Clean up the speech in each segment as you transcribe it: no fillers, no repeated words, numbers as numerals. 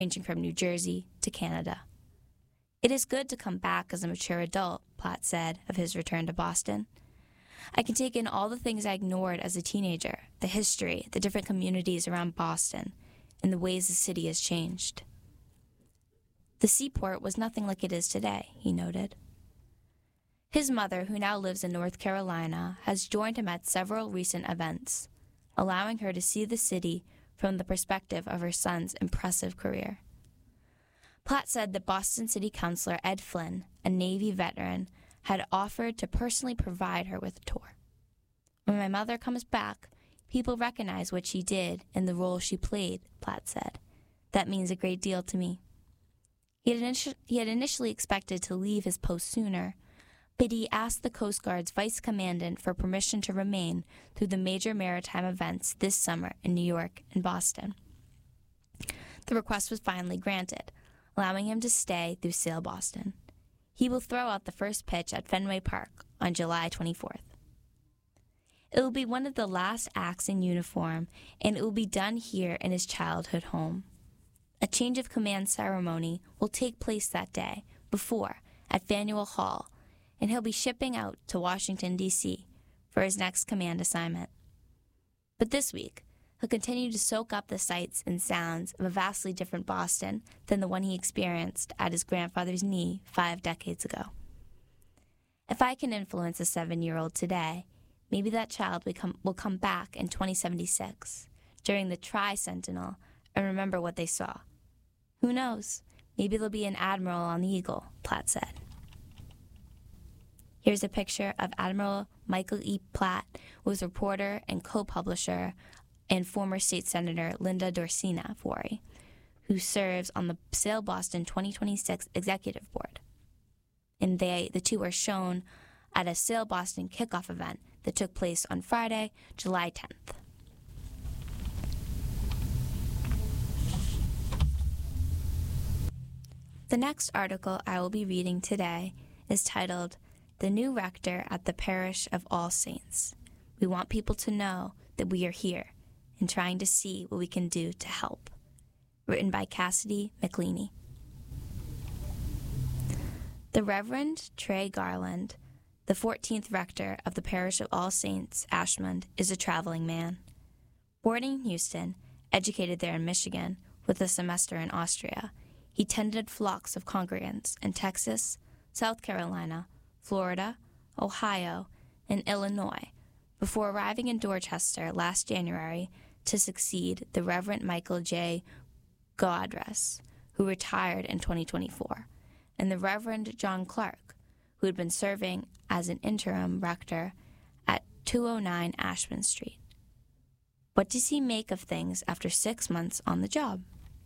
ranging from New Jersey to Canada. "It is good to come back as a mature adult," Platt said of his return to Boston. "I can take in all the things I ignored as a teenager, the history, the different communities around Boston, and the ways the city has changed." The seaport was nothing like it is today, he noted. His mother, who now lives in North Carolina, has joined him at several recent events, allowing her to see the city from the perspective of her son's impressive career. Platt said that Boston City Councilor Ed Flynn, a Navy veteran, had offered to personally provide her with a tour. "When my mother comes back, people recognize what she did and the role she played," Platt said. "That means a great deal to me." He had initially expected to leave his post sooner, but he asked the Coast Guard's vice commandant for permission to remain through the major maritime events this summer in New York and Boston. The request was finally granted, allowing him to stay through Sail Boston. He will throw out the first pitch at Fenway Park on July 24th. It will be one of the last acts in uniform, and it will be done here in his childhood home. A change of command ceremony will take place that day, at Faneuil Hall, and he'll be shipping out to Washington, D.C. for his next command assignment. But this week, he'll continue to soak up the sights and sounds of a vastly different Boston than the one he experienced at his grandfather's knee 5 decades ago. "If I can influence a 7-year-old today, maybe that child will come back in 2076 during the Tri-Centennial and remember what they saw. Who knows? Maybe there'll be an admiral on the Eagle," Platt said. Here's a picture of Admiral Michael E. Platt with reporter and co-publisher and former state senator Linda Dorsina Forey, who serves on the Sail Boston 2026 Executive Board. And the two are shown at a Sail Boston kickoff event that took place on Friday, July 10th. The next article I will be reading today is titled, "The New Rector at the Parish of All Saints. We want people to know that we are here and trying to see what we can do to help." Written by Cassidy McLeany. The Reverend Trey Garland, the 14th rector of the Parish of All Saints, Ashmond, is a traveling man. Born in Houston, educated there in Michigan, with a semester in Austria, he tended flocks of congregants in Texas, South Carolina, Florida, Ohio, and Illinois before arriving in Dorchester last January to succeed the Reverend Michael J. Godress, who retired in 2024, and the Reverend John Clark, who had been serving as an interim rector at 209 Ashman Street. What does he make of things after 6 months on the job?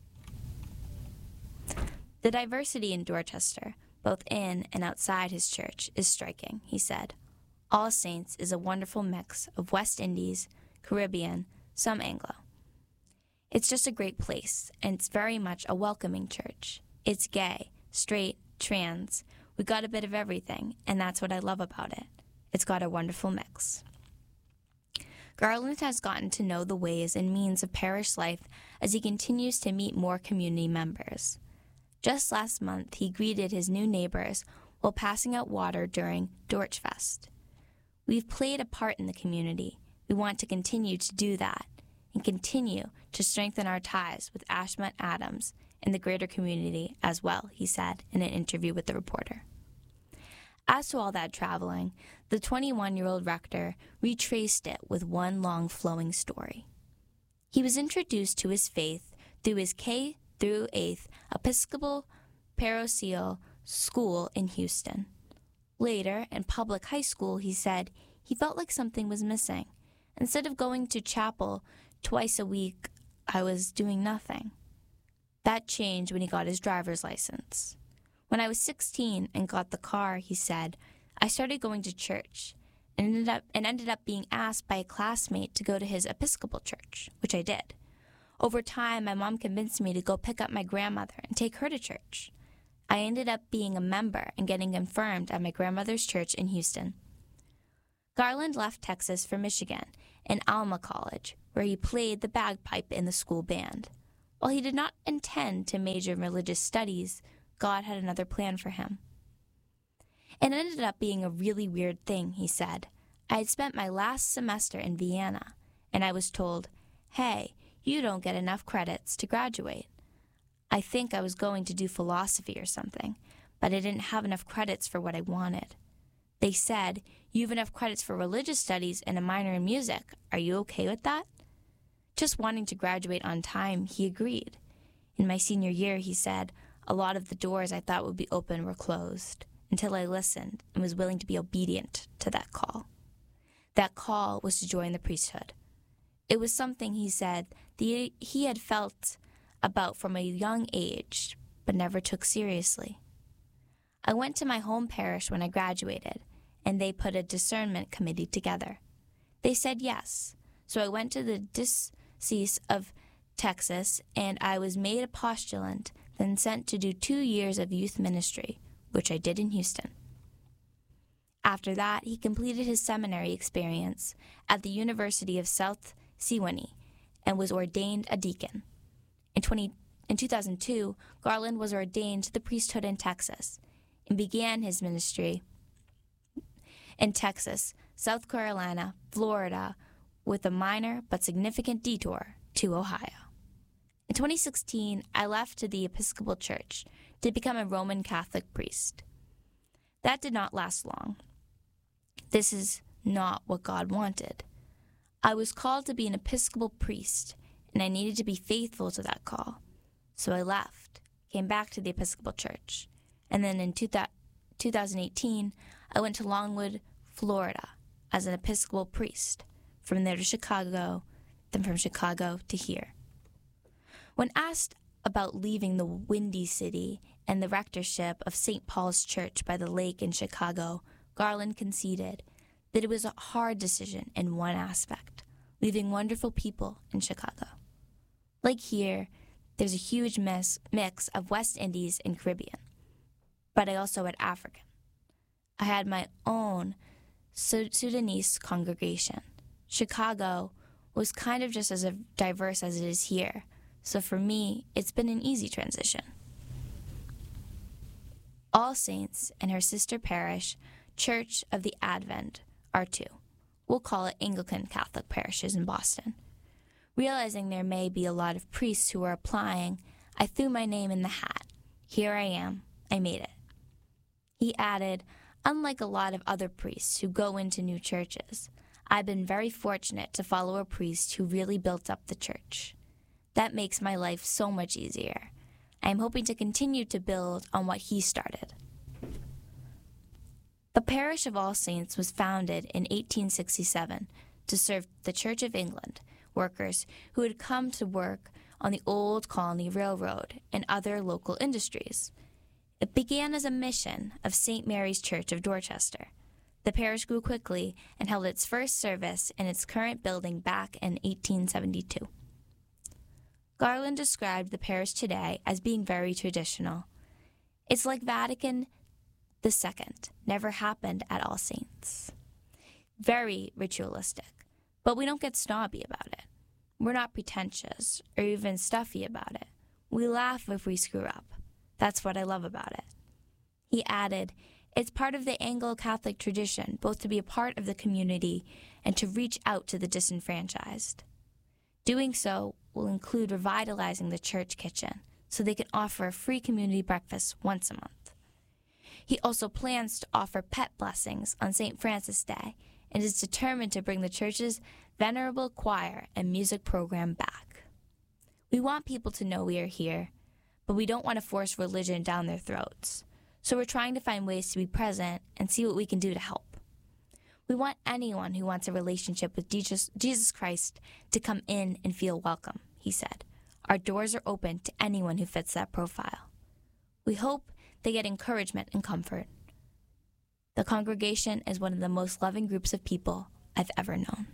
"The diversity in Dorchester, both in and outside his church, is striking," he said. "All Saints is a wonderful mix of West Indies, Caribbean, some Anglo. It's just a great place, and it's very much a welcoming church. It's gay, straight, trans. We got a bit of everything, and that's what I love about it. It's got a wonderful mix." Garland has gotten to know the ways and means of parish life as he continues to meet more community members. Just last month, he greeted his new neighbors while passing out water during Dorchfest. "We've played a part in the community. We want to continue to do that and continue to strengthen our ties with Ashmont Adams and the greater community as well," he said in an interview with the reporter. As to all that traveling, the 21-year-old rector retraced it with one long flowing story. He was introduced to his faith through his K through 8th Episcopal Parochial School in Houston. Later, in public high school, he said he felt like something was missing. "Instead of going to chapel twice a week, I was doing nothing." That changed when he got his driver's license. "When I was 16 and got the car," he said, "I started going to church and ended up being asked by a classmate to go to his Episcopal church, which I did. Over time, my mom convinced me to go pick up my grandmother and take her to church. I ended up being a member and getting confirmed at my grandmother's church in Houston." Garland left Texas for Michigan and Alma College, where he played the bagpipe in the school band. While he did not intend to major in religious studies, God had another plan for him. It ended up being a really weird thing, he said. I had spent my last semester in Vienna, and I was told, "Hey, you don't get enough credits to graduate." I think I was going to do philosophy or something, but I didn't have enough credits for what I wanted. They said, "You have enough credits for religious studies and a minor in music. Are you okay with that?" Just wanting to graduate on time, he agreed. In my senior year, he said, a lot of the doors I thought would be open were closed, until I listened and was willing to be obedient to that call. That call was to join the priesthood. It was something, he said, that he had felt about from a young age, but never took seriously. I went to my home parish when I graduated, and they put a discernment committee together. They said yes, so I went to the Diocese of Texas, and I was made a postulant, then sent to do 2 years of youth ministry, which I did in Houston. After that, he completed his seminary experience at the University of South Sewanee and was ordained a deacon. In 2002, Garland was ordained to the priesthood in Texas and began his ministry in Texas, South Carolina, Florida, with a minor but significant detour to Ohio. In 2016, I left to the Episcopal Church to become a Roman Catholic priest. That did not last long. This is not what God wanted. I was called to be an Episcopal priest, and I needed to be faithful to that call. So I left, came back to the Episcopal Church, and then in 2018, I went to Longwood, Florida, as an Episcopal priest, from there to Chicago, then from Chicago to here. When asked about leaving the Windy City and the rectorship of St. Paul's Church by the lake in Chicago, Garland conceded that it was a hard decision in one aspect, leaving wonderful people in Chicago. Like here, there's a huge mix of West Indies and Caribbean, but I also had African. I had my own Sudanese congregation. Chicago was kind of just as diverse as it is here, so for me, it's been an easy transition. All Saints and her sister parish, Church of the Advent, are two. We'll call it Anglican Catholic parishes in Boston. Realizing there may be a lot of priests who are applying, I threw my name in the hat. Here I am. I made it. He added, unlike a lot of other priests who go into new churches, I've been very fortunate to follow a priest who really built up the church. That makes my life so much easier. I am hoping to continue to build on what he started. The parish of All Saints was founded in 1867 to serve the Church of England workers who had come to work on the Old Colony Railroad and other local industries. It began as a mission of St. Mary's Church of Dorchester. The parish grew quickly and held its first service in its current building back in 1872. Garland described the parish today as being very traditional. It's like Vatican II never happened at All Saints. Very ritualistic, but we don't get snobby about it. We're not pretentious or even stuffy about it. We laugh if we screw up. That's what I love about it. He added, it's part of the Anglo-Catholic tradition both to be a part of the community and to reach out to the disenfranchised. Doing so will include revitalizing the church kitchen so they can offer a free community breakfast once a month. He also plans to offer pet blessings on St. Francis Day and is determined to bring the church's venerable choir and music program back. We want people to know we are here, but we don't want to force religion down their throats. So we're trying to find ways to be present and see what we can do to help. We want anyone who wants a relationship with Jesus Christ to come in and feel welcome, he said. Our doors are open to anyone who fits that profile. We hope they get encouragement and comfort. The congregation is one of the most loving groups of people I've ever known.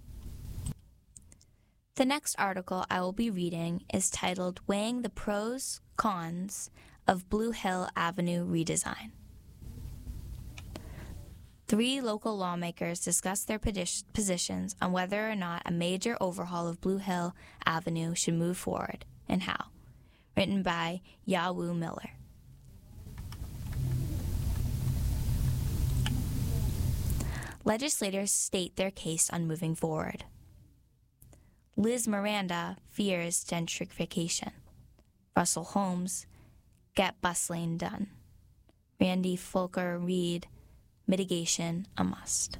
The next article I will be reading is titled Weighing the Pros, Cons of Blue Hill Avenue Redesign. 3 local lawmakers discussed their positions on whether or not a major overhaul of Blue Hill Avenue should move forward and How, written by Yawu Miller. Legislators state their case on moving forward. Liz Miranda fears gentrification. Russell Holmes, get bus lane done. Randy Folker Reed, mitigation a must.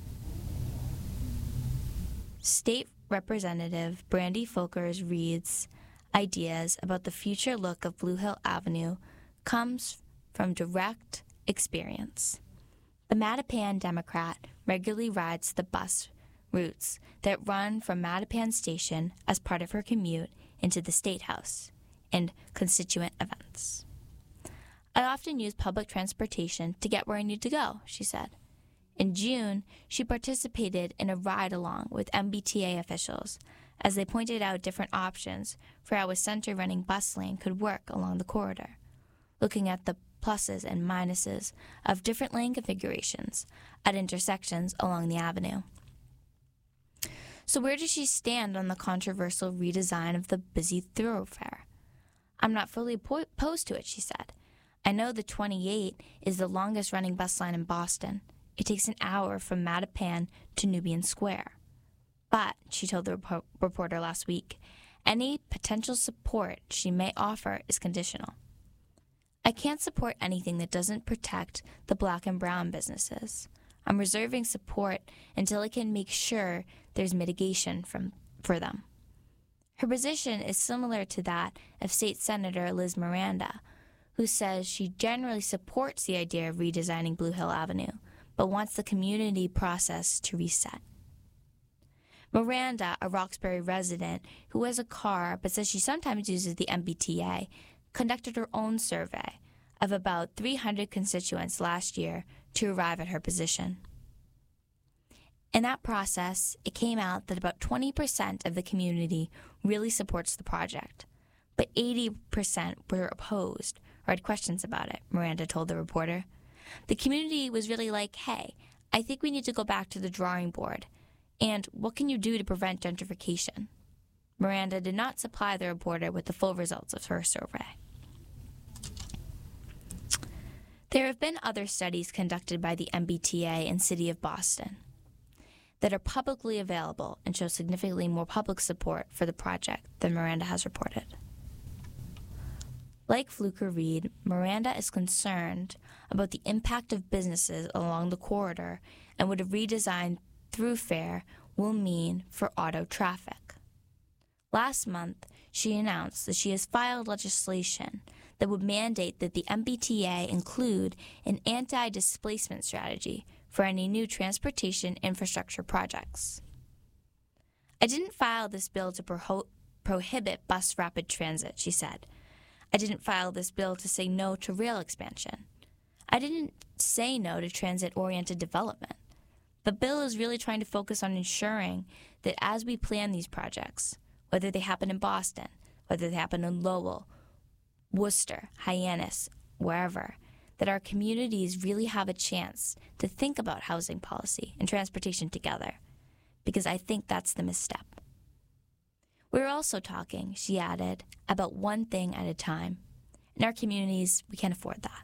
State Representative Brandy Folker Reed's ideas about the future look of Blue Hill Avenue comes from direct experience. The Mattapan Democrat regularly rides the bus routes that run from Mattapan Station as part of her commute into the State House and constituent events. I often use public transportation to get where I need to go, she said. In June, she participated in a ride-along with MBTA officials as they pointed out different options for how a center-running bus lane could work along the corridor, looking at the pluses and minuses of different lane configurations at intersections along the avenue. So where does she stand on the controversial redesign of the busy thoroughfare? I'm not fully opposed to it, she said. I know the 28 is the longest running bus line in Boston. It takes an hour from Mattapan to Nubian Square. But, she told the reporter last week, any potential support she may offer is conditional. I can't support anything that doesn't protect the black and brown businesses. I'm reserving support until I can make sure there's mitigation for them. Her position is similar to that of State Senator Liz Miranda, who says she generally supports the idea of redesigning Blue Hill Avenue, but wants the community process to reset. Miranda, a Roxbury resident who has a car but says she sometimes uses the MBTA, conducted her own survey of about 300 constituents last year to arrive at her position. In that process, it came out that about 20% of the community really supports the project, but 80% were opposed or had questions about it, Miranda told the reporter. The community was really like, hey, I think we need to go back to the drawing board. And what can you do to prevent gentrification? Miranda did not supply the reporter with the full results of her survey. There have been other studies conducted by the MBTA and City of Boston that are publicly available and show significantly more public support for the project than Miranda has reported. Like Folker Reed, Miranda is concerned about the impact of businesses along the corridor and what a redesigned thoroughfare will mean for auto traffic. Last month, she announced that she has filed legislation that would mandate that the MBTA include an anti-displacement strategy for any new transportation infrastructure projects. I didn't file this bill to prohibit bus rapid transit, she said. I didn't file this bill to say no to rail expansion. I didn't say no to transit-oriented development. The bill is really trying to focus on ensuring that as we plan these projects, whether they happen in Boston, whether they happen in Lowell, Worcester, Hyannis, wherever, that our communities really have a chance to think about housing policy and transportation together, because I think that's the misstep. We're also talking, she added, about one thing at a time. In our communities, we can't afford that.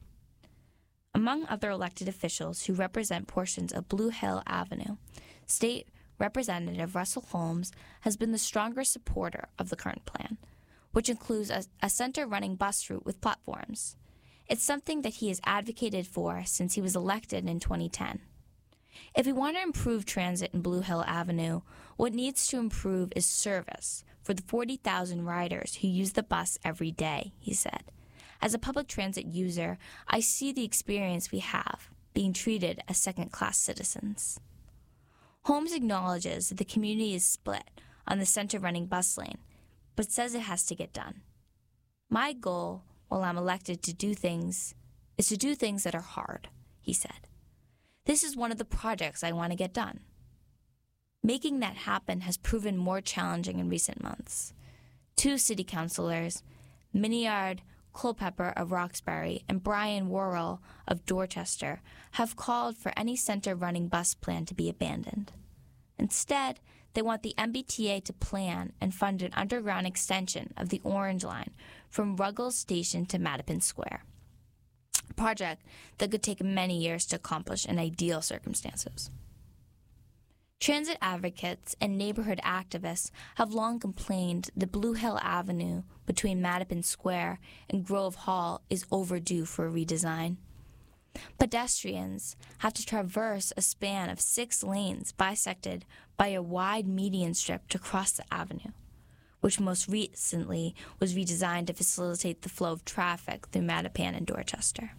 Among other elected officials who represent portions of Blue Hill Avenue, State Representative Russell Holmes has been the stronger supporter of the current plan, which includes a center-running bus route with platforms. It's something that he has advocated for since he was elected in 2010. If we want to improve transit in Blue Hill Avenue, what needs to improve is service for the 40,000 riders who use the bus every day, he said. As a public transit user, I see the experience we have being treated as second-class citizens. Holmes acknowledges that the community is split on the center-running bus lane, but says it has to get done. My goal, while I'm elected to do things, is to do things that are hard, he said. This is one of the projects I want to get done. Making that happen has proven more challenging in recent months. 2 city councilors, Miniard Culpepper of Roxbury and Brian Worrell of Dorchester, have called for any center-running bus plan to be abandoned. Instead, they want the MBTA to plan and fund an underground extension of the Orange Line from Ruggles Station to Mattapan Square, a project that could take many years to accomplish in ideal circumstances. Transit advocates and neighborhood activists have long complained that Blue Hill Avenue between Mattapan Square and Grove Hall is overdue for a redesign. Pedestrians have to traverse a span of 6 lanes bisected by a wide median strip to cross the avenue, which most recently was redesigned to facilitate the flow of traffic through Mattapan and Dorchester.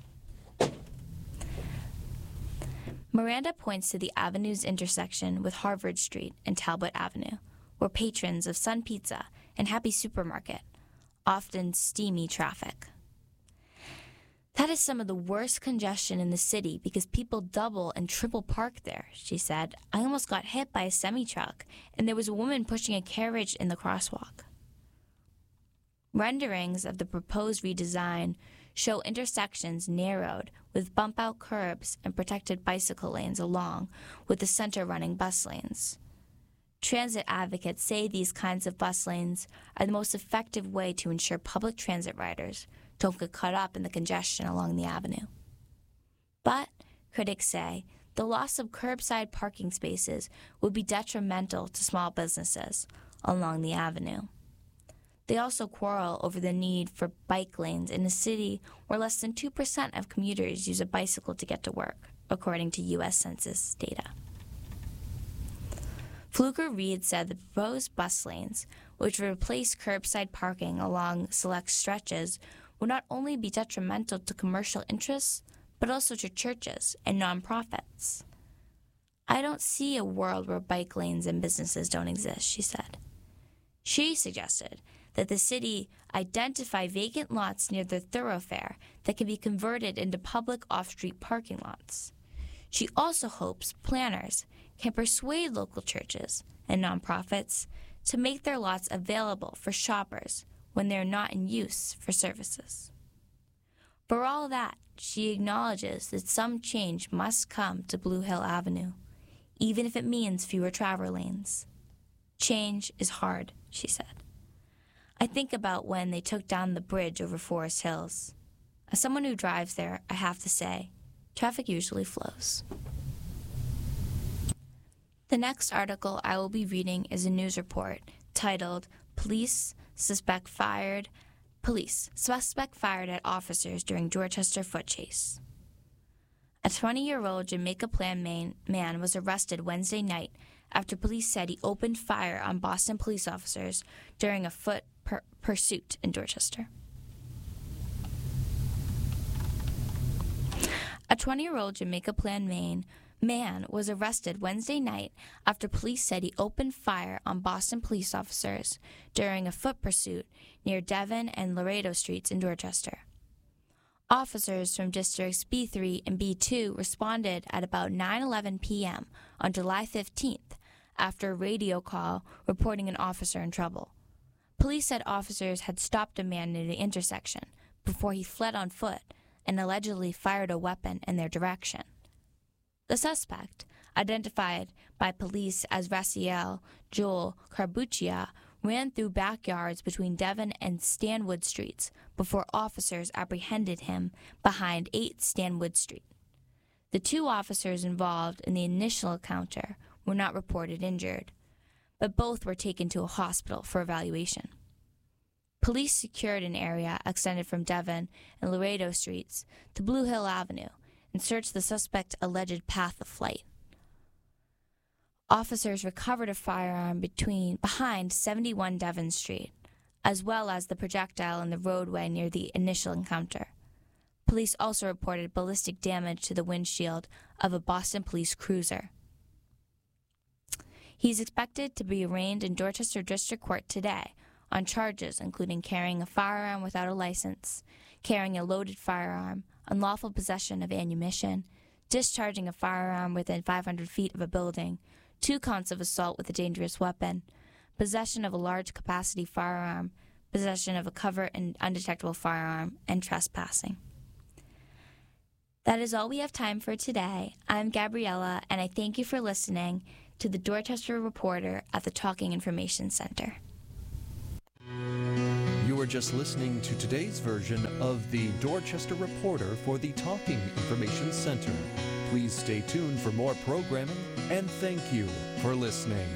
Miranda points to the avenue's intersection with Harvard Street and Talbot Avenue, where patrons of Sun Pizza and Happy Supermarket often steamy traffic. That is some of the worst congestion in the city because people double and triple park there, she said. I almost got hit by a semi-truck, and there was a woman pushing a carriage in the crosswalk. Renderings of the proposed redesign show intersections narrowed with bump-out curbs and protected bicycle lanes along with the center-running bus lanes. Transit advocates say these kinds of bus lanes are the most effective way to ensure public transit riders don't get caught up in the congestion along the avenue. But, critics say, the loss of curbside parking spaces would be detrimental to small businesses along the avenue. They also quarrel over the need for bike lanes in a city where less than 2% of commuters use a bicycle to get to work, according to U.S. Census data. Fluker Reed said the proposed bus lanes, which would replace curbside parking along select stretches, would not only be detrimental to commercial interests, but also to churches and nonprofits. I don't see a world where bike lanes and businesses don't exist, she said. She suggested that the city identify vacant lots near the thoroughfare that can be converted into public off-street parking lots. She also hopes planners can persuade local churches and nonprofits to make their lots available for shoppers when they're not in use for services. For all that, she acknowledges that some change must come to Blue Hill Avenue, even if it means fewer travel lanes. Change is hard, she said. I think about when they took down the bridge over Forest Hills. As someone who drives there, I have to say, traffic usually flows. The next article I will be reading is a news report titled Suspect fired at officers during Dorchester foot chase. A 20-year-old Jamaica Plain man was arrested Wednesday night after police said he opened fire on Boston police officers during a foot pursuit in Dorchester. A 20-year-old Jamaica Plain man was arrested Wednesday night after police said he opened fire on Boston police officers during a foot pursuit near Devon and Laredo Streets in Dorchester. Officers from Districts B3 and B2 responded at about 9:11 p.m. on July 15th after a radio call reporting an officer in trouble. Police said officers had stopped a man near the intersection before he fled on foot and allegedly fired a weapon in their direction. The suspect, identified by police as Raciel Joel Carbuccia, ran through backyards between Devon and Stanwood Streets before officers apprehended him behind 8 Stanwood Street. The 2 officers involved in the initial encounter were not reported injured, but both were taken to a hospital for evaluation. Police secured an area extended from Devon and Laredo Streets to Blue Hill Avenue and searched the suspect's alleged path of flight. Officers recovered a firearm behind 71 Devon Street, as well as the projectile in the roadway near the initial encounter. Police also reported ballistic damage to the windshield of a Boston police cruiser. He's expected to be arraigned in Dorchester District Court today on charges including carrying a firearm without a license, carrying a loaded firearm, unlawful possession of ammunition, discharging a firearm within 500 feet of a building, 2 counts of assault with a dangerous weapon, possession of a large-capacity firearm, possession of a covert and undetectable firearm, and trespassing. That is all we have time for today. I'm Gabriella, and I thank you for listening to the Dorchester reporter at the Talking Information Center. You were just listening to today's version of the Dorchester Reporter for the Talking Information Center. Please stay tuned for more programming, and thank you for listening.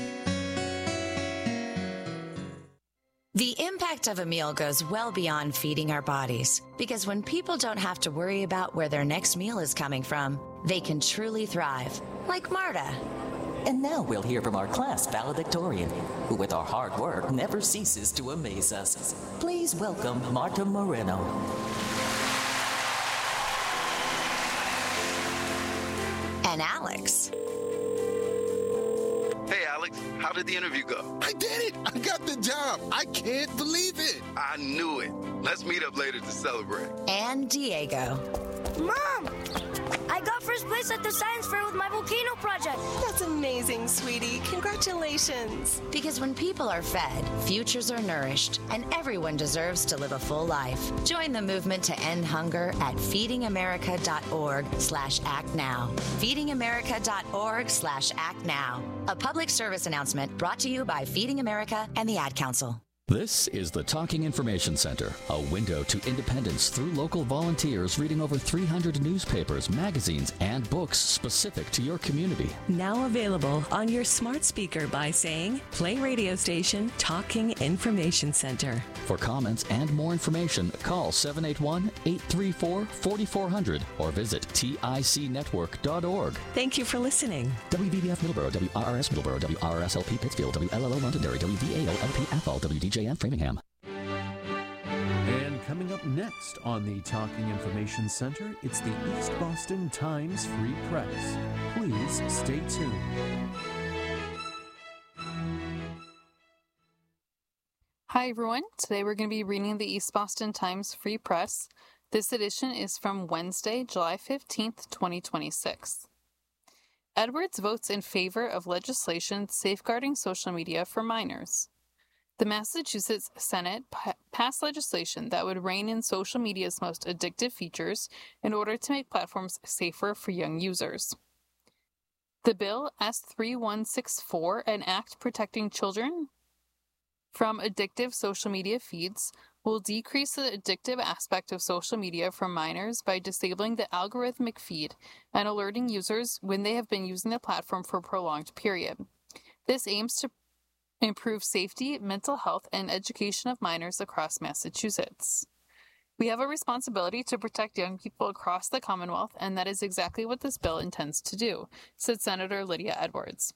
The impact of a meal goes well beyond feeding our bodies, because when people don't have to worry about where their next meal is coming from, they can truly thrive, like Marta. And now we'll hear from our class valedictorian, who with our hard work never ceases to amaze us. Please welcome Marta Moreno. And Alex. Hey, Alex, how did the interview go? I did it! I got the job! I can't believe it! I knew it. Let's meet up later to celebrate. And Diego. Mom! I got first place at the science fair with my volcano project. That's amazing, sweetie. Congratulations. Because when people are fed, futures are nourished, and everyone deserves to live a full life. Join the movement to end hunger at feedingamerica.org/actnow. feedingamerica.org/actnow. A public service announcement brought to you by Feeding America and the Ad Council. This is the Talking Information Center, a window to independence through local volunteers reading over 300 newspapers, magazines, and books specific to your community. Now available on your smart speaker by saying, play radio station Talking Information Center. For comments and more information, call 781-834-4400 or visit ticnetwork.org. Thank you for listening. WVBF Middleborough, WRRS Middleborough, WRSLP Pittsfield, WLLO Londonderry, WVAO-LPFL, WDJM Framingham. And coming up next on the Talking Information Center, it's the East Boston Times Free Press. Please stay tuned. Hi everyone, today we're going to be reading the East Boston Times Free Press. This edition is from Wednesday, July 15th, 2026. Edwards votes in favor of legislation safeguarding social media for minors. The Massachusetts Senate passed legislation that would rein in social media's most addictive features in order to make platforms safer for young users. The bill, S3164, an act protecting children from addictive social media feeds, will decrease the addictive aspect of social media for minors by disabling the algorithmic feed and alerting users when they have been using the platform for a prolonged period. This aims to improve safety, mental health, and education of minors across Massachusetts. We have a responsibility to protect young people across the Commonwealth, and that is exactly what this bill intends to do, said Senator Lydia Edwards.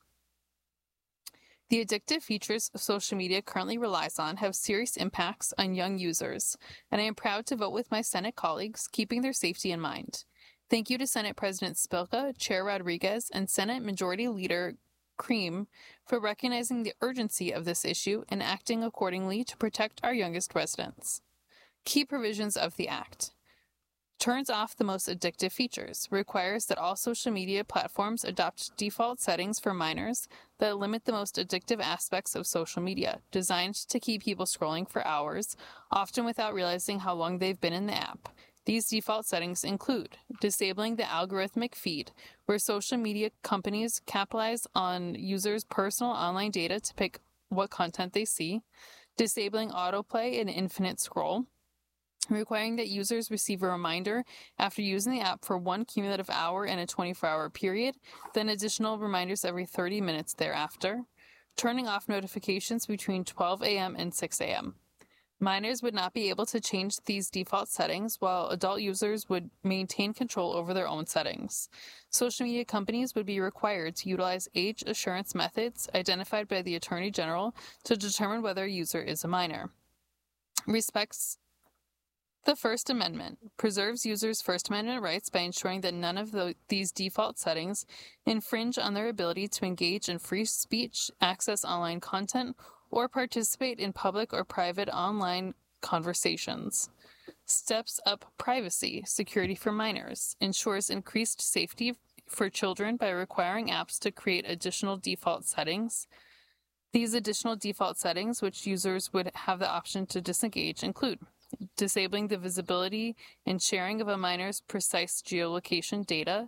The addictive features social media currently relies on have serious impacts on young users, and I am proud to vote with my Senate colleagues, keeping their safety in mind. Thank you to Senate President Spilka, Chair Rodriguez, and Senate Majority Leader Cream for recognizing the urgency of this issue and acting accordingly to protect our youngest residents. Key provisions of the Act. Turns off the most addictive features, requires that all social media platforms adopt default settings for minors that limit the most addictive aspects of social media, designed to keep people scrolling for hours, often without realizing how long they've been in the app. These default settings include disabling the algorithmic feed, where social media companies capitalize on users' personal online data to pick what content they see, disabling autoplay and infinite scroll, requiring that users receive a reminder after using the app for one cumulative hour in a 24-hour period, then additional reminders every 30 minutes thereafter, turning off notifications between 12 a.m. and 6 a.m. Minors would not be able to change these default settings, while adult users would maintain control over their own settings. Social media companies would be required to utilize age assurance methods identified by the Attorney General to determine whether a user is a minor. Respects the First Amendment, preserves users' First Amendment rights by ensuring that none of these default settings infringe on their ability to engage in free speech, access online content, or participate in public or private online conversations. Steps up privacy, security for minors, ensures increased safety for children by requiring apps to create additional default settings. These additional default settings, which users would have the option to disengage, include disabling the visibility and sharing of a minor's precise geolocation data,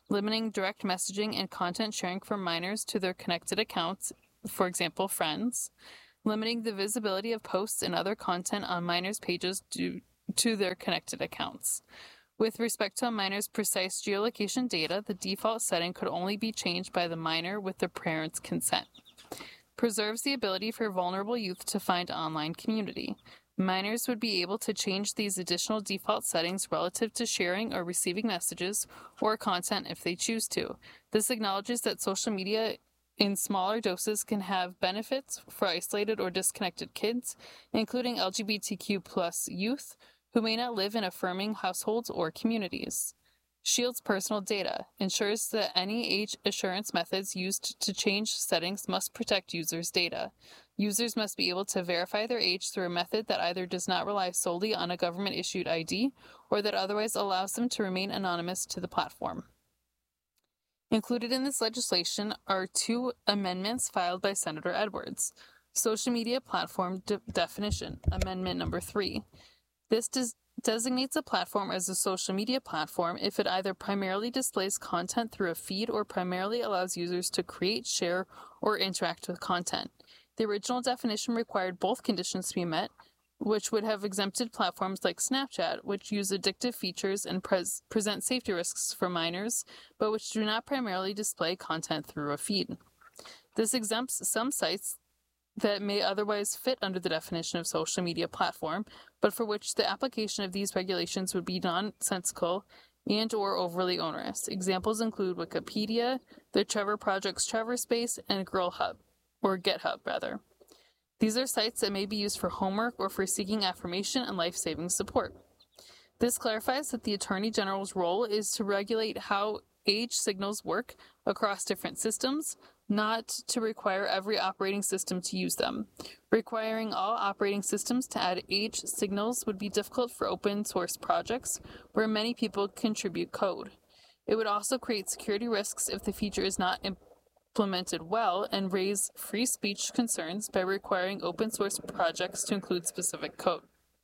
limiting direct messaging and content sharing from minors to their connected accounts, for example, friends, limiting the visibility of posts and other content on minors' pages due to their connected accounts. With respect to a minor's precise geolocation data, the default setting could only be changed by the minor with the parent's consent. Preserves the ability for vulnerable youth to find online community. Minors would be able to change these additional default settings relative to sharing or receiving messages or content if they choose to. This acknowledges that social media in smaller doses can have benefits for isolated or disconnected kids, including LGBTQ+ youth, who may not live in affirming households or communities. Shields personal data, ensures that any age assurance methods used to change settings must protect users' data. Users must be able to verify their age through a method that either does not rely solely on a government-issued ID or that otherwise allows them to remain anonymous to the platform. Included in this legislation are two amendments filed by Senator Edwards. Social media platform definition, Amendment Number 3. This designates a platform as a social media platform if it either primarily displays content through a feed or primarily allows users to create, share, or interact with content. The original definition required both conditions to be met, which would have exempted platforms like Snapchat, which use addictive features and present safety risks for minors, but which do not primarily display content through a feed. This exempts some sites that may otherwise fit under the definition of social media platform, but for which the application of these regulations would be nonsensical and or overly onerous. Examples include Wikipedia, the Trevor Project's TrevorSpace, and GitHub. These are sites that may be used for homework or for seeking affirmation and life-saving support. This clarifies that the Attorney General's role is to regulate how age signals work across different systems, not to require every operating system to use them. Requiring all operating systems to add age signals would be difficult for open source projects where many people contribute code. It would also create security risks if the feature is not implemented well and raise free speech concerns by requiring open source projects to include specific code.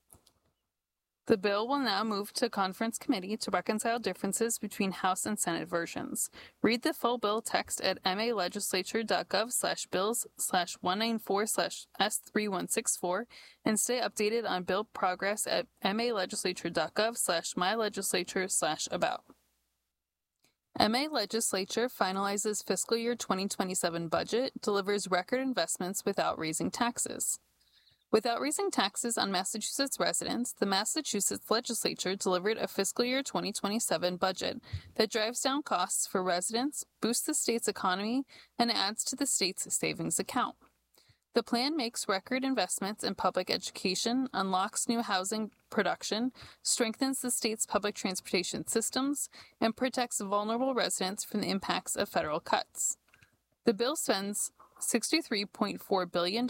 The bill will now move to conference committee to reconcile differences between House and Senate versions. Read the full bill text at malegislature.gov/bills/194/S3164 and stay updated on bill progress at malegislature.gov/mylegislature/about. MA Legislature finalizes fiscal year 2027 budget, delivers record investments without raising taxes. Without raising taxes on Massachusetts residents, the Massachusetts Legislature delivered a fiscal year 2027 budget that drives down costs for residents, boosts the state's economy, and adds to the state's savings account. The plan makes record investments in public education, unlocks new housing production, strengthens the state's public transportation systems, and protects vulnerable residents from the impacts of federal cuts. The bill spends $63.4 billion,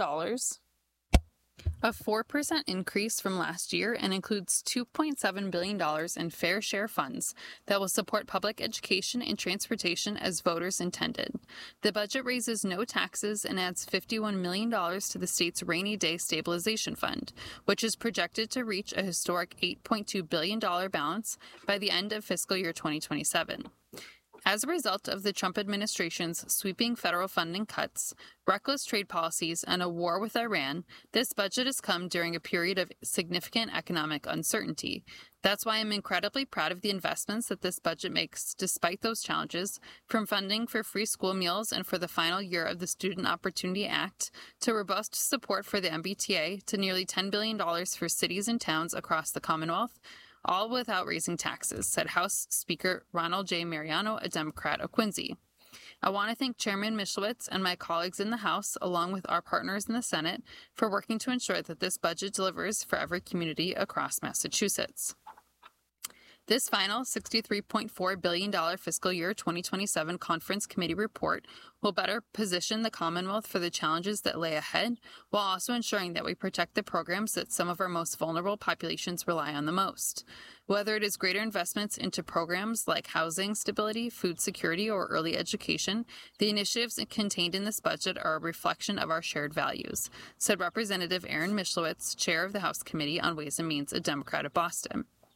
a 4% increase from last year, and includes $2.7 billion in fair share funds that will support public education and transportation as voters intended. The budget raises no taxes and adds $51 million to the state's Rainy Day Stabilization Fund, which is projected to reach a historic $8.2 billion balance by the end of fiscal year 2027. As a result of the Trump administration's sweeping federal funding cuts, reckless trade policies, and a war with Iran, this budget has come during a period of significant economic uncertainty. That's why I'm incredibly proud of the investments that this budget makes despite those challenges, from funding for free school meals and for the final year of the Student Opportunity Act, to robust support for the MBTA, to nearly $10 billion for cities and towns across the Commonwealth, all without raising taxes, said House Speaker Ronald J. Mariano, a Democrat of Quincy. I want to thank Chairman Mischlewitz and my colleagues in the House, along with our partners in the Senate, for working to ensure that this budget delivers for every community across Massachusetts. This final $63.4 billion fiscal year 2027 Conference Committee report will better position the Commonwealth for the challenges that lay ahead, while also ensuring that we protect the programs that some of our most vulnerable populations rely on the most. Whether it is greater investments into programs like housing stability, food security, or early education, the initiatives contained in this budget are a reflection of our shared values, said Representative Aaron Mischlewitz, chair of the House Committee on Ways and Means, a Democrat of Boston.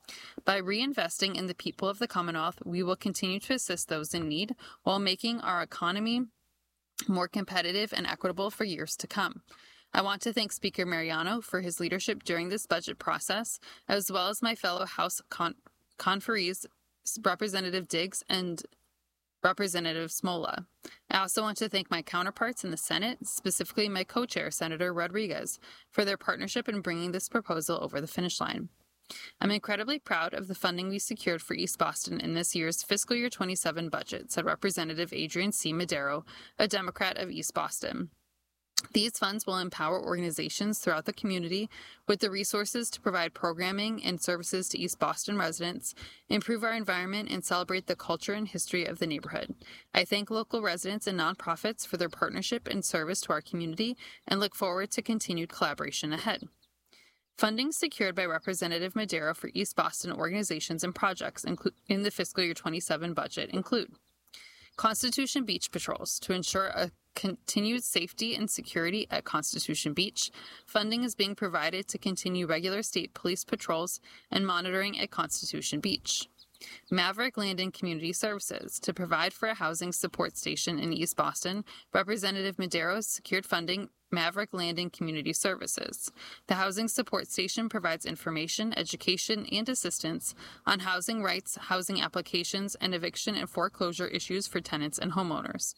By reinvesting in the people of the Commonwealth, we will continue to assist those in need while making our economy more competitive and equitable for years to come. I want to thank Speaker Mariano for his leadership during this budget process, as well as my fellow House conferees, Representative Diggs and Representative Smola. I also want to thank my counterparts in the Senate, specifically my co-chair, Senator Rodriguez, for their partnership in bringing this proposal over the finish line. I'm incredibly proud of the funding we secured for East Boston in this year's fiscal year 27 budget, said Representative Adrian C. Madero, a Democrat of East Boston. These funds will empower organizations throughout the community with the resources to provide programming and services to East Boston residents, improve our environment, and celebrate the culture and history of the neighborhood. I thank local residents and nonprofits for their partnership and service to our community and look forward to continued collaboration ahead. Funding secured by Representative Madero for East Boston organizations and projects in the fiscal year 27 budget include Constitution Beach patrols to ensure a continued safety and security at Constitution Beach. Funding is being provided to continue regular state police patrols and monitoring at Constitution Beach. Maverick Landing Community Services to provide for a housing support station in East Boston. Representative Madero secured funding Maverick Landing Community Services. The housing support station provides information, education, and assistance on housing rights, housing applications, and eviction and foreclosure issues for tenants and homeowners.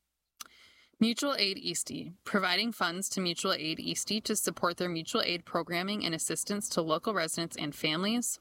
Mutual Aid Eastie, providing funds to Mutual Aid Eastie to support their mutual aid programming and assistance to local residents and families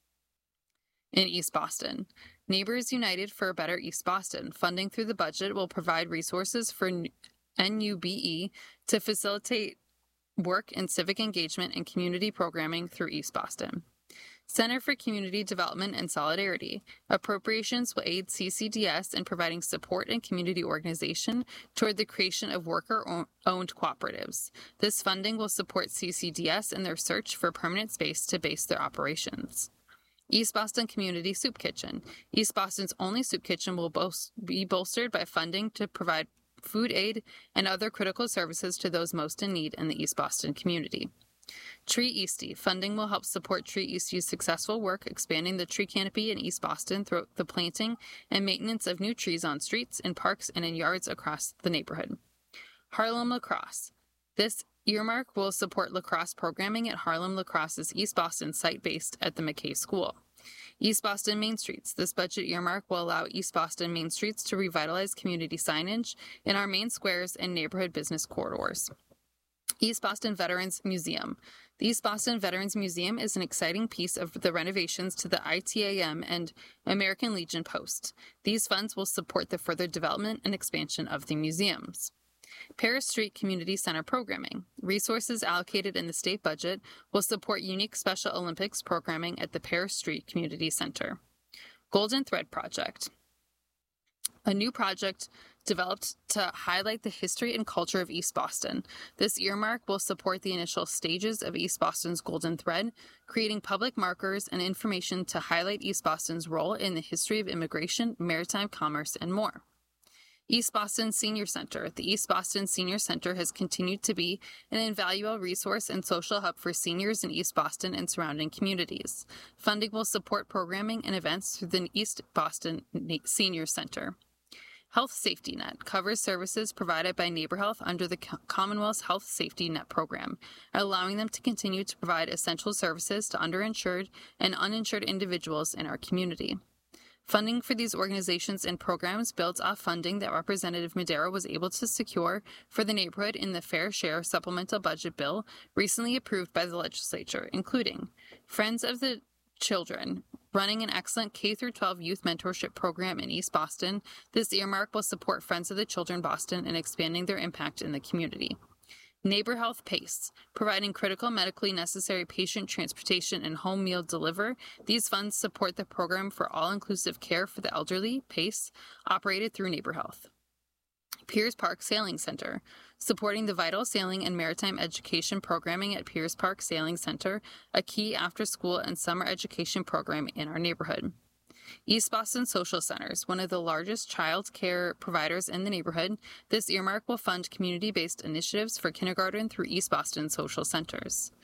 in East Boston. Neighbors United for a Better East Boston, funding through the budget will provide resources for NUBE to facilitate work in civic engagement and community programming through East Boston. Center for Community Development and Solidarity. Appropriations will aid CCDS in providing support and community organization toward the creation of worker-owned cooperatives. This funding will support CCDS in their search for permanent space to base their operations. East Boston Community Soup Kitchen. East Boston's only soup kitchen will be bolstered by funding to provide food aid and other critical services to those most in need in the East Boston community. Tree Eastie. Funding will help support Tree Eastie's successful work expanding the tree canopy in East Boston through the planting and maintenance of new trees on streets, in parks, and in yards across the neighborhood. Harlem Lacrosse. This earmark will support lacrosse programming at Harlem Lacrosse's East Boston site based at the McKay School. East Boston Main Streets. This budget earmark will allow East Boston Main Streets to revitalize community signage in our main squares and neighborhood business corridors. East Boston Veterans Museum. The East Boston Veterans Museum is an exciting piece of the renovations to the ITAM and American Legion Post. These funds will support the further development and expansion of the museums. Paris Street Community Center programming. Resources allocated in the state budget will support unique Special Olympics programming at the Paris Street Community Center. Golden Thread Project. A new project developed to highlight the history and culture of East Boston. This earmark will support the initial stages of East Boston's Golden Thread, creating public markers and information to highlight East Boston's role in the history of immigration, maritime commerce, and more. East Boston Senior Center. The East Boston Senior Center has continued to be an invaluable resource and social hub for seniors in East Boston and surrounding communities. Funding will support programming and events through the East Boston Senior Center. Health Safety Net covers services provided by NeighborHealth under the Commonwealth's Health Safety Net program, allowing them to continue to provide essential services to underinsured and uninsured individuals in our community. Funding for these organizations and programs builds off funding that Representative Madero was able to secure for the neighborhood in the Fair Share Supplemental Budget Bill recently approved by the legislature, including Friends of the Children, running an excellent K-12 youth mentorship program in East Boston. This earmark will support Friends of the Children Boston in expanding their impact in the community. NeighborHealth PACE, providing critical medically necessary patient transportation and home meal deliver. These funds support the program for all-inclusive care for the elderly, PACE, operated through NeighborHealth. Piers Park Sailing Center, supporting the vital sailing and maritime education programming at Piers Park Sailing Center, a key after-school and summer education program in our neighborhood. East Boston Social Centers, one of the largest child care providers in the neighborhood. This earmark will fund community-based initiatives for kindergarten through East Boston Social Centers.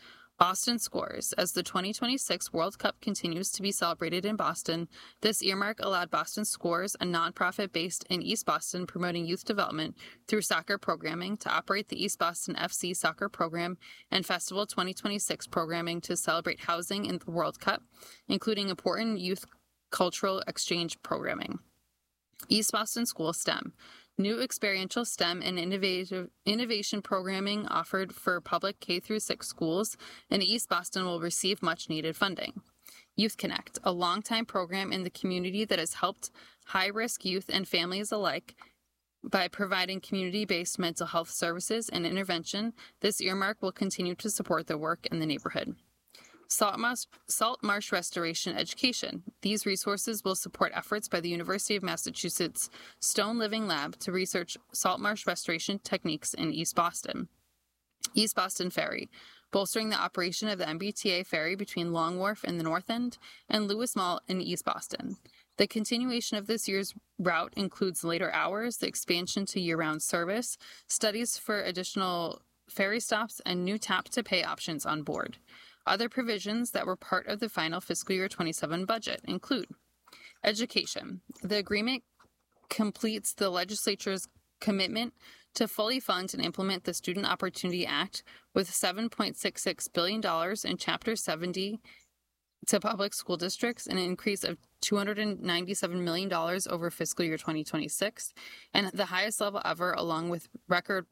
Boston scores. As the 2026 World Cup continues to be celebrated in Boston, this earmark allowed Boston Scores, a nonprofit based in East Boston promoting youth development through soccer programming, to operate the East Boston FC soccer program and Festival 2026 programming to celebrate housing in the World Cup, including important youth cultural exchange programming. East Boston School STEM. New experiential STEM and innovation programming offered for public K-6 schools in East Boston will receive much-needed funding. Youth Connect, a longtime program in the community that has helped high-risk youth and families alike by providing community-based mental health services and intervention. This earmark will continue to support the work in the neighborhood. Salt marsh restoration education. These resources will support efforts by the University of Massachusetts Stone Living Lab to research salt marsh restoration techniques in East Boston. East Boston Ferry, bolstering the operation of the MBTA ferry between Long Wharf in the North End and Lewis Mall in East Boston. The continuation of this year's route includes later hours, the expansion to year-round service, studies for additional ferry stops, and new tap-to-pay options on board. Other provisions that were part of the final fiscal year 27 budget include education. The agreement completes the legislature's commitment to fully fund and implement the Student Opportunity Act with $7.66 billion in Chapter 70 to public school districts, an increase of $297 million over fiscal year 2026, and the highest level ever, along with record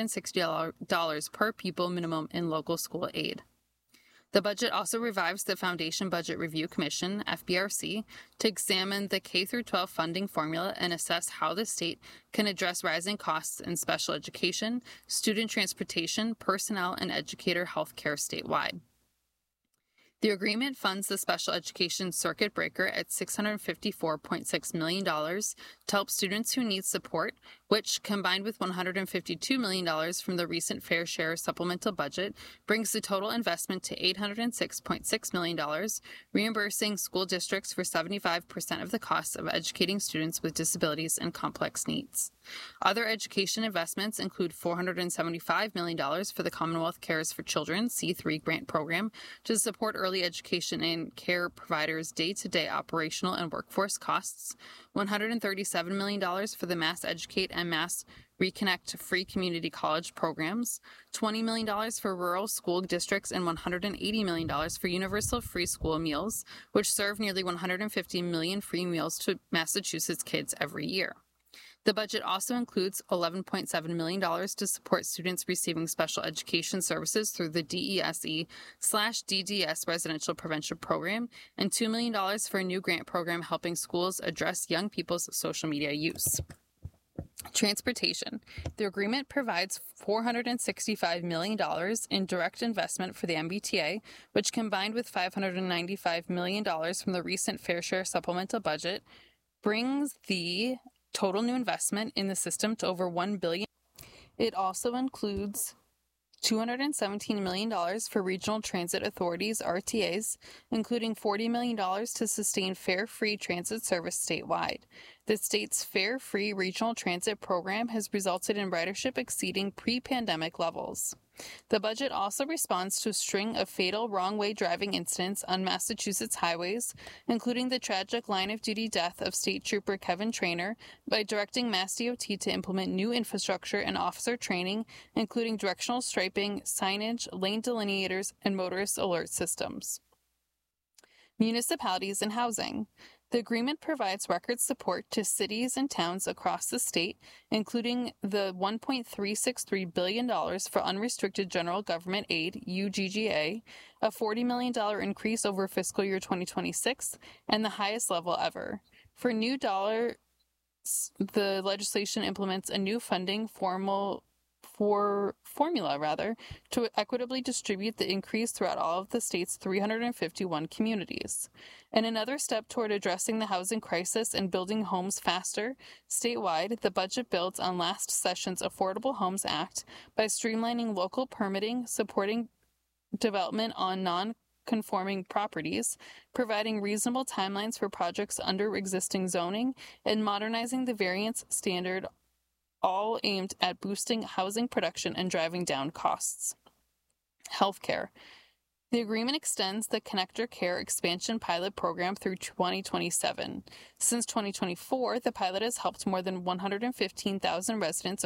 $160 per pupil minimum in local school aid. The budget also revives the Foundation Budget Review Commission, FBRC, to examine the K-12 funding formula and assess how the state can address rising costs in special education, student transportation, personnel, and educator health care statewide. The agreement funds the special education circuit breaker at $654.6 million to help students who need support, which, combined with $152 million from the recent Fair Share supplemental budget, brings the total investment to $806.6 million, reimbursing school districts for 75% of the costs of educating students with disabilities and complex needs. Other education investments include $475 million for the Commonwealth Cares for Children C3 grant program to support early education and care providers' day-to-day operational and workforce costs, $137 million for the Mass Educate and Mass Reconnect free community college programs, $20 million for rural school districts, and $180 million for universal free school meals, which serve nearly 150 million free meals to Massachusetts kids every year. The budget also includes $11.7 million to support students receiving special education services through the DESE/DDS Residential Prevention Program and $2 million for a new grant program helping schools address young people's social media use. Transportation. The agreement provides $465 million in direct investment for the MBTA, which, combined with $595 million from the recent Fair Share supplemental budget, brings the total new investment in the system to over $1 billion. It also includes $217 million for regional transit authorities, RTAs, including $40 million to sustain fare-free transit service statewide. The state's fare-free regional transit program has resulted in ridership exceeding pre-pandemic levels. The budget also responds to a string of fatal wrong-way driving incidents on Massachusetts highways, including the tragic line-of-duty death of State Trooper Kevin Traynor, by directing MassDOT to implement new infrastructure and officer training, including directional striping, signage, lane delineators, and motorist alert systems. Municipalities and housing. The agreement provides record support to cities and towns across the state, including the $1.363 billion for unrestricted general government aid, UGGA, a $40 million increase over fiscal year 2026, and the highest level ever. For new dollars, the legislation implements a new funding formula to equitably distribute the increase throughout all of the state's 351 communities. In another step toward addressing the housing crisis and building homes faster, statewide, the budget builds on last session's Affordable Homes Act by streamlining local permitting, supporting development on non-conforming properties, providing reasonable timelines for projects under existing zoning, and modernizing the variance standard, all aimed at boosting housing production and driving down costs. Healthcare. The agreement extends the Connector Care expansion pilot program through 2027. Since 2024, the pilot has helped more than 115,000 residents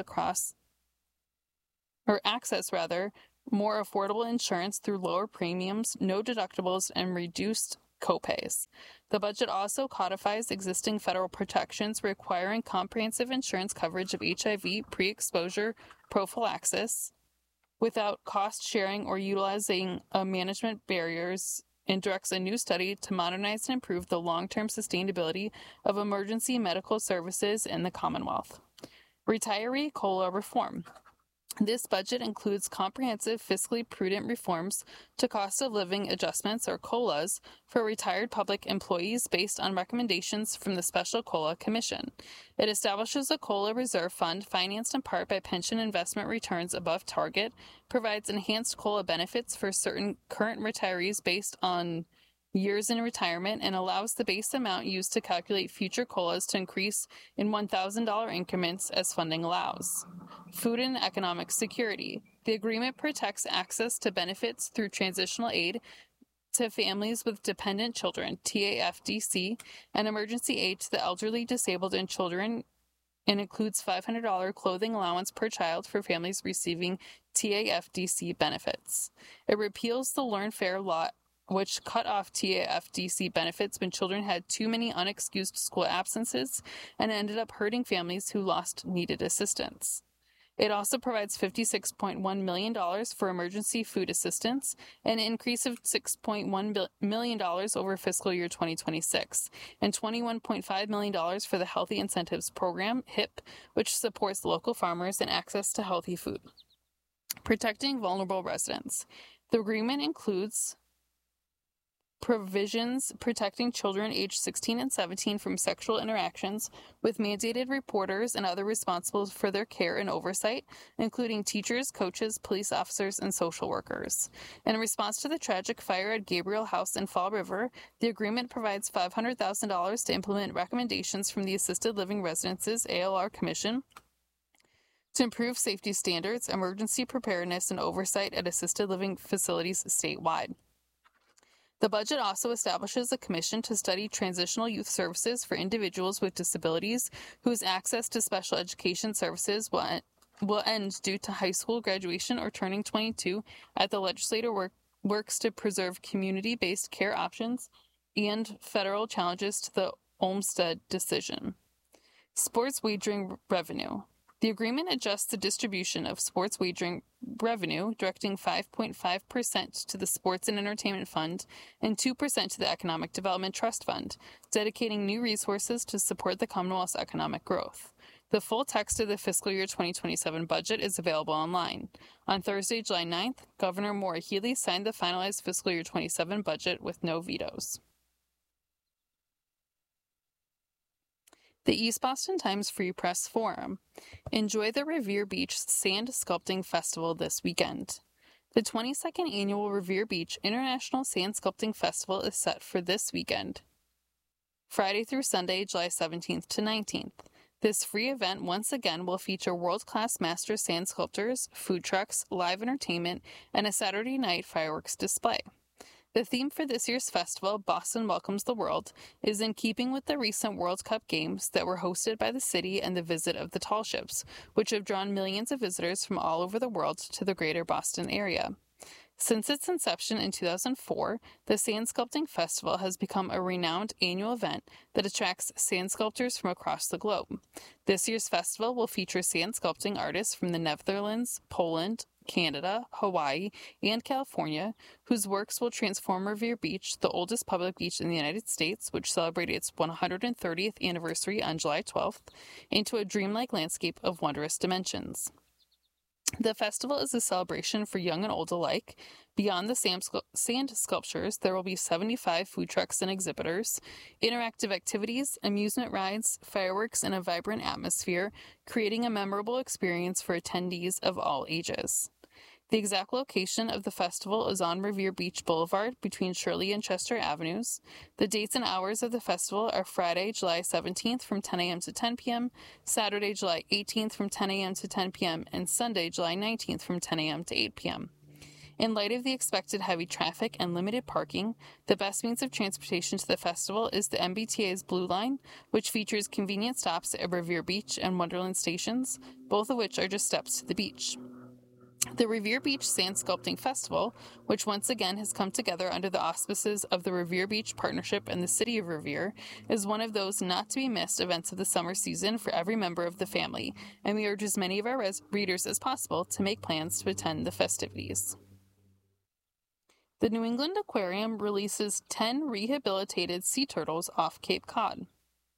access more affordable insurance through lower premiums, no deductibles, and reduced copays. The budget also codifies existing federal protections requiring comprehensive insurance coverage of HIV pre-exposure prophylaxis without cost sharing or utilizing management barriers, and directs a new study to modernize and improve the long-term sustainability of emergency medical services in the Commonwealth. Retiree COLA reform. This budget includes comprehensive fiscally prudent reforms to cost of living adjustments, or COLAs, for retired public employees based on recommendations from the Special COLA Commission. It establishes a COLA reserve fund financed in part by pension investment returns above target, provides enhanced COLA benefits for certain current retirees based on years in retirement, and allows the base amount used to calculate future COLAs to increase in $1,000 increments as funding allows. Food and economic security. The agreement protects access to benefits through transitional aid to families with dependent children, TAFDC, and emergency aid to the elderly, disabled, and children, and includes $500 clothing allowance per child for families receiving TAFDC benefits. It repeals the Learn Fair law, which cut off TAFDC benefits when children had too many unexcused school absences and ended up hurting families who lost needed assistance. It also provides $56.1 million for emergency food assistance, an increase of $6.1 million over fiscal year 2026, and $21.5 million for the Healthy Incentives Program, HIP, which supports local farmers and access to healthy food. Protecting vulnerable residents. The agreement includes provisions protecting children aged 16 and 17 from sexual interactions with mandated reporters and other responsible for their care and oversight, including teachers, coaches, police officers, and social workers. In response to the tragic fire at Gabriel House in Fall River, the agreement provides $500,000 to implement recommendations from the Assisted Living Residences ALR Commission to improve safety standards, emergency preparedness, and oversight at assisted living facilities statewide. The budget also establishes a commission to study transitional youth services for individuals with disabilities whose access to special education services will end due to high school graduation or turning 22 as the legislature works to preserve community-based care options and federal challenges to the Olmstead decision. Sports wagering revenue. The agreement adjusts the distribution of sports wagering revenue, directing 5.5% to the Sports and Entertainment Fund and 2% to the Economic Development Trust Fund, dedicating new resources to support the Commonwealth's economic growth. The full text of the fiscal year 2027 budget is available online. On Thursday, July 9th, Governor Maura Healey signed the finalized fiscal year 27 budget with no vetoes. The East Boston Times Free Press Forum. Enjoy the Revere Beach Sand Sculpting Festival this weekend. The 22nd Annual Revere Beach International Sand Sculpting Festival is set for this weekend, Friday through Sunday, July 17th to 19th. This free event once again will feature world-class master sand sculptors, food trucks, live entertainment, and a Saturday night fireworks display. The theme for this year's festival, Boston Welcomes the World, is in keeping with the recent World Cup games that were hosted by the city and the visit of the tall ships, which have drawn millions of visitors from all over the world to the greater Boston area. Since its inception in 2004, the Sand Sculpting Festival has become a renowned annual event that attracts sand sculptors from across the globe. This year's festival will feature sand sculpting artists from the Netherlands, Poland, Canada, Hawaii, and California, whose works will transform Revere Beach, the oldest public beach in the United States, which celebrated its 130th anniversary on July 12th, into a dreamlike landscape of wondrous dimensions. The festival is a celebration for young and old alike. Beyond the sand sculptures, there will be 75 food trucks and exhibitors, interactive activities, amusement rides, fireworks, and a vibrant atmosphere, creating a memorable experience for attendees of all ages. The exact location of the festival is on Revere Beach Boulevard between Shirley and Chester Avenues. The dates and hours of the festival are Friday, July 17th from 10 a.m. to 10 p.m., Saturday, July 18th from 10 a.m. to 10 p.m., and Sunday, July 19th from 10 a.m. to 8 p.m. In light of the expected heavy traffic and limited parking, the best means of transportation to the festival is the MBTA's Blue Line, which features convenient stops at Revere Beach and Wonderland stations, both of which are just steps to the beach. The Revere Beach Sand Sculpting Festival, which once again has come together under the auspices of the Revere Beach Partnership and the City of Revere, is one of those not-to-be-missed events of the summer season for every member of the family, and we urge as many of our readers as possible to make plans to attend the festivities. The New England Aquarium releases 10 rehabilitated sea turtles off Cape Cod.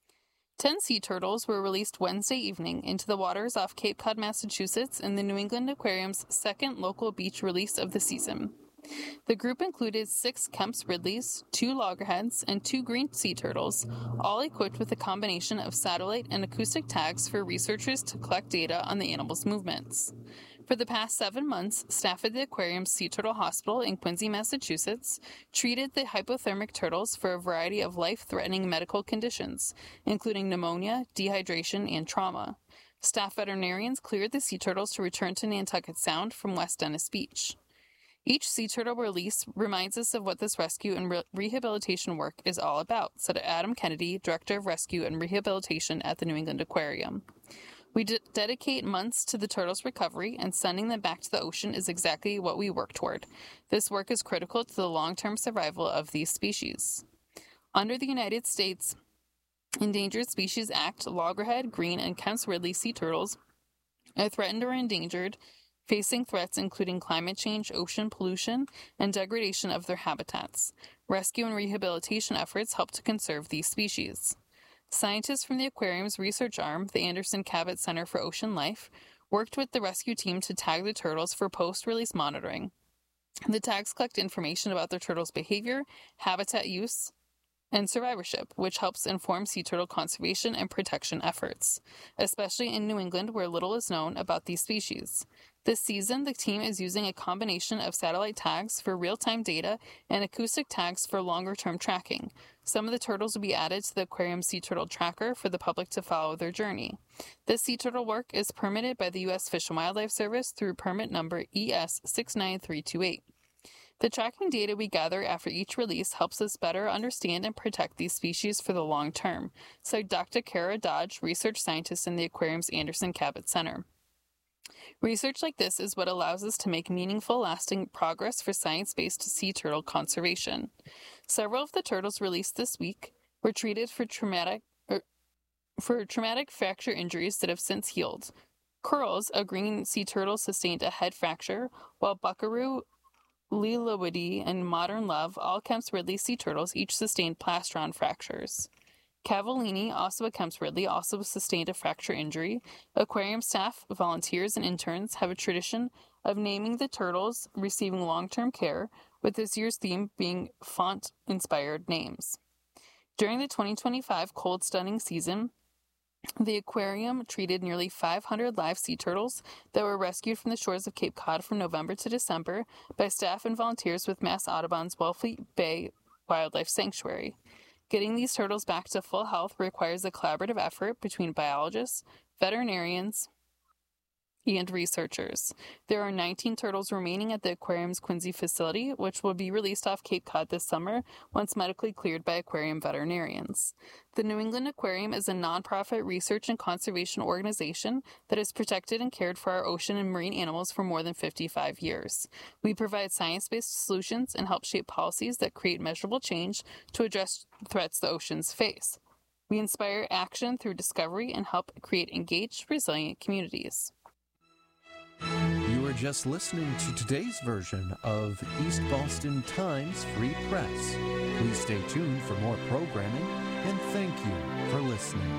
10 sea turtles were released Wednesday evening into the waters off Cape Cod, Massachusetts, in the New England Aquarium's second local beach release of the season. The group included 6 Kemp's Ridleys, 2 loggerheads, and 2 green sea turtles, all equipped with a combination of satellite and acoustic tags for researchers to collect data on the animals' movements. For the past 7 months, staff at the aquarium's Sea Turtle Hospital in Quincy, Massachusetts, treated the hypothermic turtles for a variety of life-threatening medical conditions, including pneumonia, dehydration, and trauma. Staff veterinarians cleared the sea turtles to return to Nantucket Sound from West Dennis Beach. Each sea turtle release reminds us of what this rescue and rehabilitation work is all about, said Adam Kennedy, Director of Rescue and Rehabilitation at the New England Aquarium. We dedicate months to the turtles' recovery, and sending them back to the ocean is exactly what we work toward. This work is critical to the long-term survival of these species. Under the United States Endangered Species Act, loggerhead, green, and Kemp's Ridley sea turtles are threatened or endangered, facing threats including climate change, ocean pollution, and degradation of their habitats. Rescue and rehabilitation efforts help to conserve these species. Scientists from the aquarium's research arm, the Anderson Cabot Center for Ocean Life, worked with the rescue team to tag the turtles for post-release monitoring. The tags collect information about the turtles' behavior, habitat use, and survivorship, which helps inform sea turtle conservation and protection efforts, especially in New England where little is known about these species. This season, the team is using a combination of satellite tags for real-time data and acoustic tags for longer-term tracking. Some of the turtles will be added to the aquarium sea turtle tracker for the public to follow their journey. This sea turtle work is permitted by the U.S. Fish and Wildlife Service through permit number ES69328. The tracking data we gather after each release helps us better understand and protect these species for the long term, said Dr. Kara Dodge, research scientist in the aquarium's Anderson Cabot Center. Research like this is what allows us to make meaningful, lasting progress for science-based sea turtle conservation. Several of the turtles released this week were treated for traumatic fracture injuries that have since healed. Curls, a green sea turtle, sustained a head fracture, while Buckaroo, Lillooet, and Modern Love, all Kemp's Ridley sea turtles, each sustained plastron fractures. Cavallini, also a Kemp's Ridley, also sustained a fracture injury. Aquarium staff, volunteers, and interns have a tradition of naming the turtles receiving long-term care, with this year's theme being font-inspired names. During the 2025 cold stunning season, the aquarium treated nearly 500 live sea turtles that were rescued from the shores of Cape Cod from November to December by staff and volunteers with Mass Audubon's Wellfleet Bay Wildlife Sanctuary. Getting these turtles back to full health requires a collaborative effort between biologists, veterinarians, and researchers. There are 19 turtles remaining at the aquarium's Quincy facility, which will be released off Cape Cod this summer once medically cleared by aquarium veterinarians. The New England Aquarium is a nonprofit research and conservation organization that has protected and cared for our ocean and marine animals for more than 55 years. We provide science-based solutions and help shape policies that create measurable change to address threats the oceans face. We inspire action through discovery and help create engaged, resilient communities. You are just listening to today's version of East Boston Times Free Press. Please stay tuned for more programming, and thank you for listening.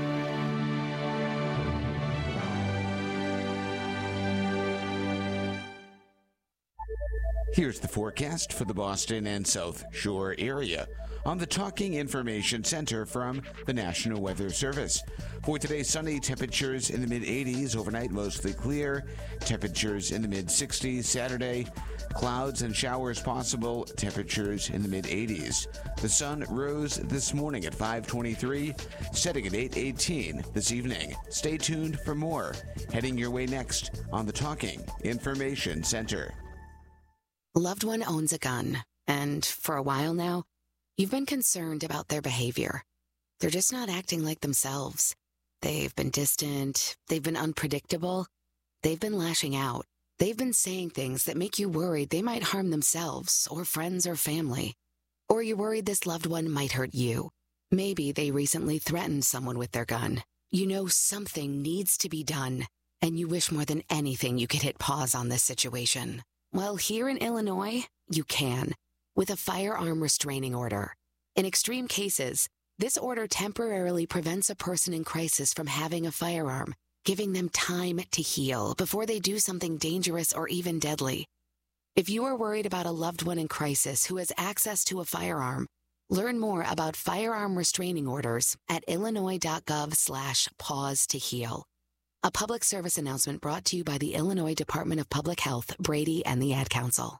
Here's the forecast for the Boston and South Shore area on the Talking Information Center from the National Weather Service. For today, sunny, temperatures in the mid-80s, overnight mostly clear, temperatures in the mid-60s. Saturday, clouds and showers possible, temperatures in the mid-80s. The sun rose this morning at 5:23, setting at 8:18 this evening. Stay tuned for more. Heading your way next on the Talking Information Center. A loved one owns a gun, and for a while now, you've been concerned about their behavior. They're just not acting like themselves. They've been distant, they've been unpredictable, they've been lashing out. They've been saying things that make you worried they might harm themselves or friends or family. Or you're worried this loved one might hurt you. Maybe they recently threatened someone with their gun. You know something needs to be done, and you wish more than anything you could hit pause on this situation. Well, here in Illinois, you can, with a firearm restraining order. In extreme cases, this order temporarily prevents a person in crisis from having a firearm, giving them time to heal before they do something dangerous or even deadly. If you are worried about a loved one in crisis who has access to a firearm, learn more about firearm restraining orders at illinois.gov/pause to heal. A public service announcement brought to you by the Illinois Department of Public Health, Brady, and the Ad Council.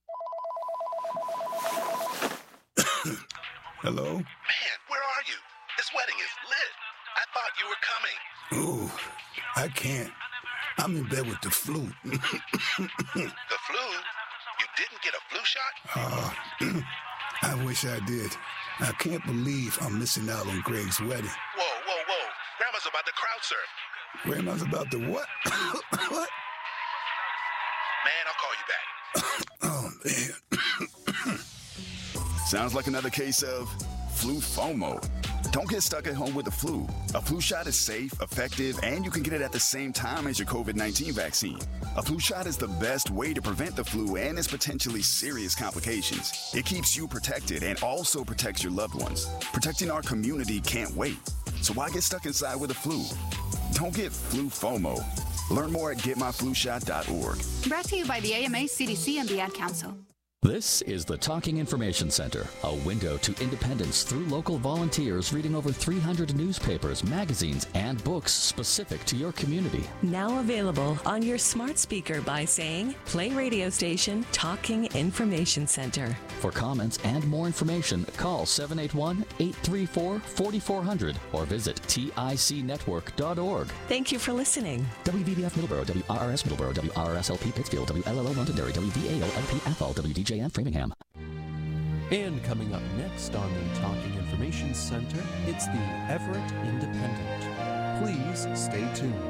Hello? Man, where are you? This wedding is lit. I thought you were coming. Ooh, I can't. I'm in bed with the flu. The flu? You didn't get a flu shot? I wish I did. I can't believe I'm missing out on Greg's wedding. Whoa. Grandma's about to crowd surf. Grandma's about to what? What? Man, I'll call you back. Oh, man. Sounds like another case of flu FOMO. Don't get stuck at home with the flu. A flu shot is safe, effective, and you can get it at the same time as your COVID-19 vaccine. A flu shot is the best way to prevent the flu and its potentially serious complications. It keeps you protected and also protects your loved ones. Protecting our community can't wait. So why get stuck inside with the flu? Don't get flu FOMO. Learn more at getmyflushot.org. Brought to you by the AMA, CDC, and the Ad Council. This is the Talking Information Center, a window to independence through local volunteers reading over 300 newspapers, magazines, and books specific to your community. Now available on your smart speaker by saying, play radio station Talking Information Center. For comments and more information, call 781-834-4400 or visit ticnetwork.org. Thank you for listening. WVBF Middleborough, WRRS Middleborough, WRSLP Pittsfield, WLLO Londonderry, WVAO-LP Athol, WDJM Framingham. And coming up next on the Talking Information Center, it's the Everett Independent. Please stay tuned.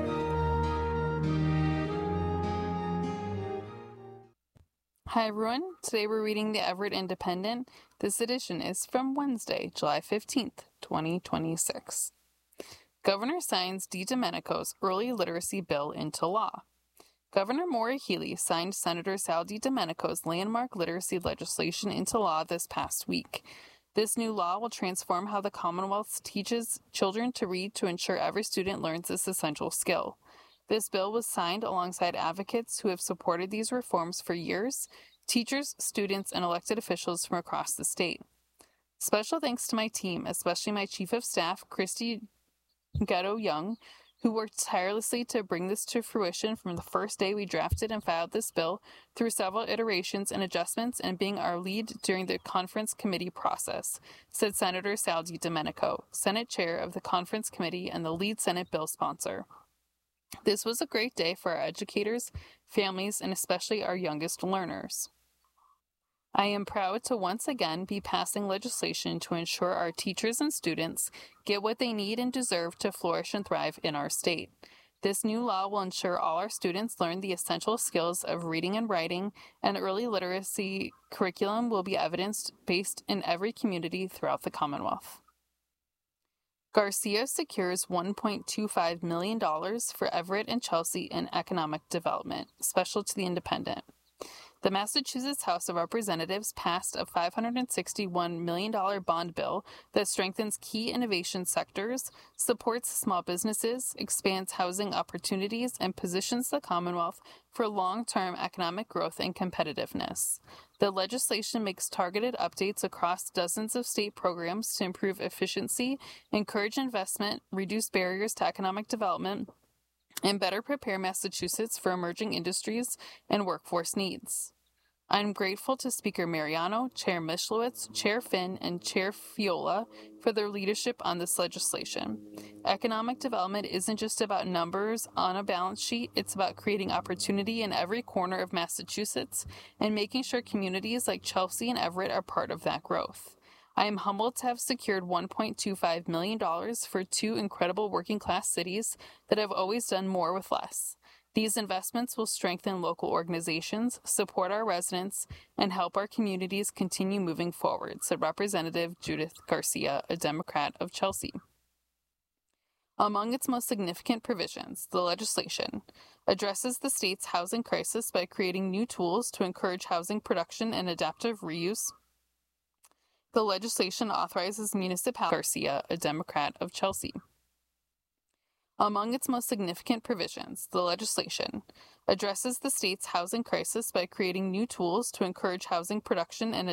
Hi everyone, today we're reading the Everett Independent. This edition is from Wednesday, July 15th, 2026. Governor signs DiDomenico's early literacy bill into law. Governor Maura Healey signed Senator Sal DiDomenico's landmark literacy legislation into law this past week. This new law will transform how the Commonwealth teaches children to read to ensure every student learns this essential skill. This bill was signed alongside advocates who have supported these reforms for years, teachers, students, and elected officials from across the state. Special thanks to my team, especially my Chief of Staff, Christy Ghetto-Young, who worked tirelessly to bring this to fruition from the first day we drafted and filed this bill through several iterations and adjustments and being our lead during the conference committee process, said Senator Sal DiDomenico, Senate Chair of the Conference Committee and the lead Senate bill sponsor. This was a great day for our educators, families, and especially our youngest learners. I am proud to once again be passing legislation to ensure our teachers and students get what they need and deserve to flourish and thrive in our state. This new law will ensure all our students learn the essential skills of reading and writing, and early literacy curriculum will be evidence-based in every community throughout the Commonwealth. Garcia secures $1.25 million for Everett and Chelsea in economic development, special to the Independent. The Massachusetts House of Representatives passed a $561 million bond bill that strengthens key innovation sectors, supports small businesses, expands housing opportunities, and positions the Commonwealth for long-term economic growth and competitiveness. The legislation makes targeted updates across dozens of state programs to improve efficiency, encourage investment, reduce barriers to economic development, and better prepare Massachusetts for emerging industries and workforce needs. I'm grateful to Speaker Mariano, Chair Michlowitz, Chair Finn, and Chair Fiola for their leadership on this legislation. Economic development isn't just about numbers on a balance sheet, it's about creating opportunity in every corner of Massachusetts and making sure communities like Chelsea and Everett are part of that growth. I am humbled to have secured $1.25 million for two incredible working-class cities that have always done more with less. These investments will strengthen local organizations, support our residents, and help our communities continue moving forward, said Representative Judith Garcia, a Democrat of Chelsea. Among its most significant provisions, the legislation addresses the state's housing crisis by creating new tools to encourage housing production and adaptive reuse. The legislation authorizes municipalities. Garcia, a Democrat of Chelsea. Among its most significant provisions, the legislation addresses the state's housing crisis by creating new tools to encourage housing production and